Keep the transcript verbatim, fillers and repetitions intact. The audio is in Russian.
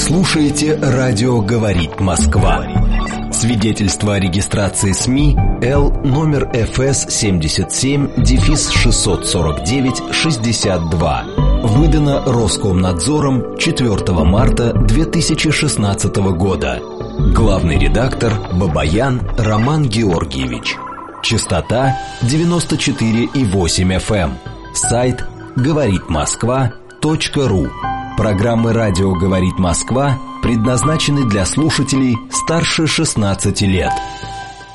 слушаете «Радио говорит Москва». Свидетельство о регистрации СМИ Л номер эф эс семьдесят семь шестьсот сорок девять шестьдесят два. Выдано Роскомнадзором четвёртого марта две тысячи шестнадцатого года. Главный редактор Бабаян Роман Георгиевич. Частота девяносто четыре и восемь эф эм. Сайт говорит москва точка ру. Программы «Радио говорит Москва» предназначены для слушателей старше шестнадцати лет.